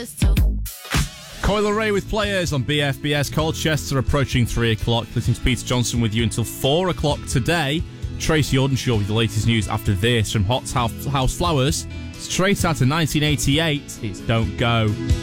Coil Ray with Players on BFBS. Colchester approaching 3 o'clock. Listening to Peter Johnson with you until 4 o'clock today. Tracy Audenshaw with the latest news after this from Hot House Flowers. Straight out of 1988, it's Don't Go.